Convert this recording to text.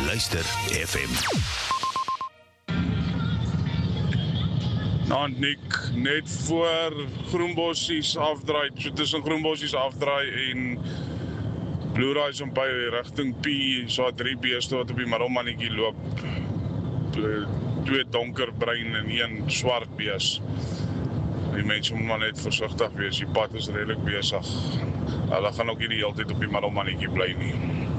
Luister FM. Nou, net voor Groenbossies afdraai, so tussen Groenbossies afdraai en Blue Horizon by rigting P, so 3 beeste wat op die Maromannetjie loop. 2 donkerbruin en 1 swart bees. Die mense moet maar net versigtig wees, die pad is redelik besig. Hulle gaan ook nie die hele tyd op die Maromannetjie bly nie.